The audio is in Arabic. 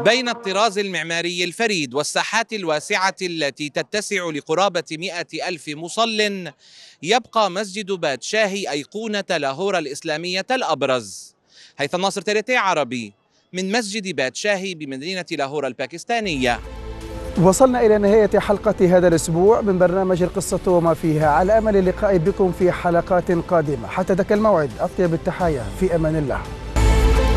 بين الطراز المعماري الفريد والساحات الواسعة التي تتسع لقرابة 100,000 مصل، يبقى مسجد باتشاهي أيقونة لاهور الإسلامية الأبرز. هيثم ناصر، تريتي عربي، من مسجد باتشاهي بمدينة لاهور الباكستانية. وصلنا إلى نهاية حلقة هذا الأسبوع من برنامج القصة وما فيها، على أمل اللقاء بكم في حلقات قادمة. حتى ذاك الموعد، أطيب التحايا، في أمان الله.